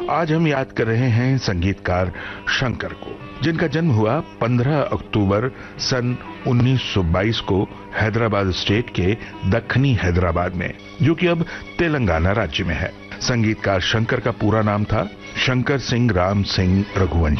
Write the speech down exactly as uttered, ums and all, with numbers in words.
आज हम याद कर रहे हैं संगीतकार शंकर को, जिनका जन्म हुआ पंद्रह अक्टूबर सन उन्नीस सौ बाईस को हैदराबाद स्टेट के दक्षिणी हैदराबाद में, जो कि अब तेलंगाना राज्य में है। संगीतकार शंकर का पूरा नाम था शंकर सिंह राम सिंह रघुवंशी।